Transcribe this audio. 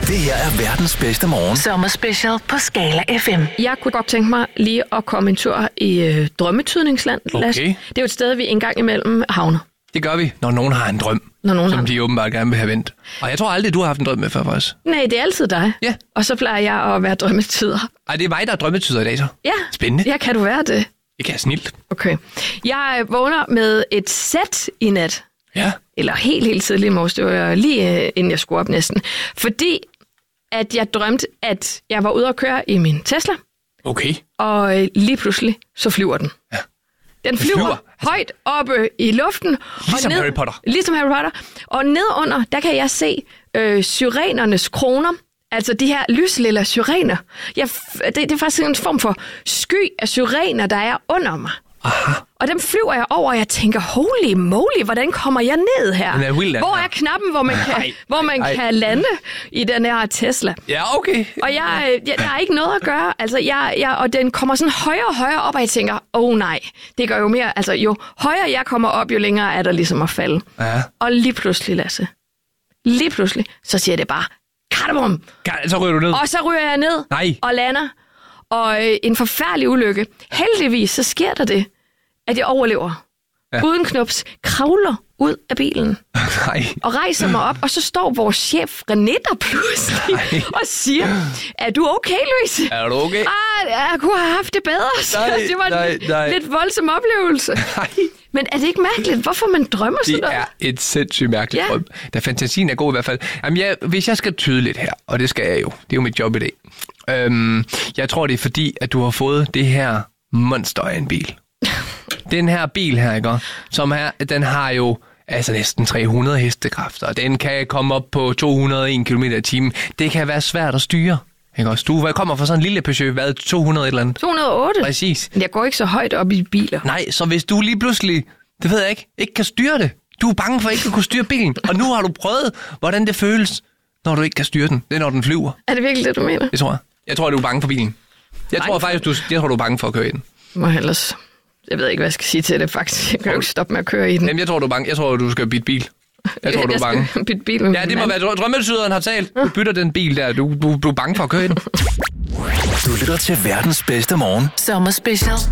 Det her er verdens bedste morgen. Sommerspecial på Skala FM. Jeg kunne godt tænke mig lige at komme en tur i drømmetydningsland. Okay. Det er jo et sted, vi engang imellem havner. Det gør vi, når nogen har en drøm, som de åbenbart gerne vil have vendt. Og jeg tror aldrig, du har haft en drøm med før for os. Nej, det er altid dig. Ja. Og så plejer jeg at være drømmetyder. Ej, det er mig, der er drømmetyder i dag så. Ja. Spændende. Ja, kan du være det? Det kan jeg snilt. Okay. Jeg vågner med et sæt i nat. Ja. Eller helt tidligt i morges. Det var lige inden jeg skulle op næsten. Fordi at jeg drømte, at jeg var ude at køre i min Tesla. Okay. Og lige pludselig, så flyver den. Ja. Den flyver højt oppe i luften. Ligesom og ned, Harry Potter. Ligesom Harry Potter. Og nedunder, der kan jeg se syrenernes kroner. Altså de her lyslilla syrener. Det er faktisk en form for sky af syrener, der er under mig. Aha. Og dem flyver jeg over, og jeg tænker, holy moly, hvordan kommer jeg ned her? Den er vild, hvor er knappen, hvor man kan lande i den her Tesla? Ja, okay. Og der er ikke noget at gøre. Altså, og den kommer sådan højere og højere op, og jeg tænker, nej, det gør jo mere. Altså, jo højere jeg kommer op, jo længere er der ligesom at falde. Ja. Og lige pludselig, Lasse, så siger det bare, kattebom! Så ryger du ned. Og så ryger jeg ned og lander. Og en forfærdelig ulykke. Heldigvis, så sker der det, at jeg overlever. Ja. Uden knups, kravler ud af bilen. Nej. Og rejser mig op, og så står vores chef René der pludselig og siger, er du okay, Louise? Er du okay? Jeg kunne have haft det bedre. Det var en lidt voldsom oplevelse. Nej. Men er det ikke mærkeligt, hvorfor man drømmer sådan noget? Det er et sindssygt mærkeligt drøm. Da fantasien er god i hvert fald. Jamen, hvis jeg skal tyde lidt her, og det skal jeg jo, det er jo mit job i dag. Jeg tror, det er fordi, at du har fået det her monster af en bil. Den her bil her, ikke? Som her, den har jo altså næsten 300 hestekræfter, og den kan komme op på 201 km/t. Det kan være svært at styre. Ikke også? Du kommer fra sådan en lille Peugeot, 200 et eller andet? 208. Præcis. Men jeg går ikke så højt op i biler. Nej, så hvis du lige pludselig, det ved jeg ikke kan styre det. Du er bange for ikke at kunne styre bilen, og nu har du prøvet, hvordan det føles, når du ikke kan styre den. Det er, når den flyver. Er det virkelig det, du mener? Det tror jeg. Jeg tror, du er bange for bilen. Jeg tror faktisk, du er bange for at køre i den. Jeg ved ikke, hvad jeg skal sige til det, faktisk. Jeg kan jo ikke stoppe med at køre i den. Jamen, jeg tror, du er bange. Jeg tror, du skal bytte bil. Jeg tror, du er bange. Bytte bil med ja, det må være. Drømmetyderen har talt. Du bytter den bil der. Du er bange for at køre i den. Du lytter til verdens bedste morgen. Sommerspecial